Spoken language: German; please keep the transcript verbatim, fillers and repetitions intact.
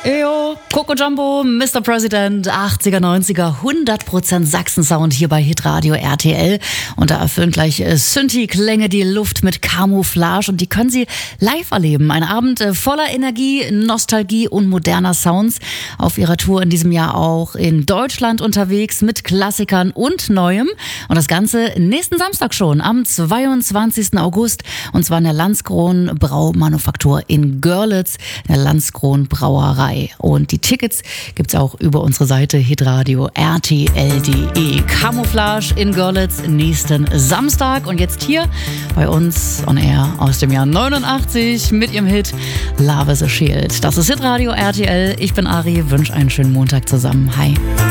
Eyo, Coco Jumbo, Mister President, achtziger, neunziger, hundert Prozent Sachsen-Sound hier bei Hitradio R T L. Und da erfüllen gleich äh, Synthi-Klänge die Luft mit Camouflage und die können Sie live erleben. Ein Abend äh, voller Energie, Nostalgie und moderner Sounds. Auf ihrer Tour in diesem Jahr auch in Deutschland unterwegs mit Klassikern und Neuem. Und das Ganze nächsten Samstag schon, am zweiundzwanzigsten August. Und zwar in der Landskron Braumanufaktur in Görlitz, der Landskron Brauerei. Und die Tickets gibt's auch über unsere Seite hitradio R T L punkt de. Camouflage in Görlitz nächsten Samstag. Und jetzt hier bei uns on Air aus dem Jahr neunundachtzig mit ihrem Hit Love is a Shield. Das ist Hitradio R T L. Ich bin Ari, wünsche einen schönen Montag zusammen. Hi.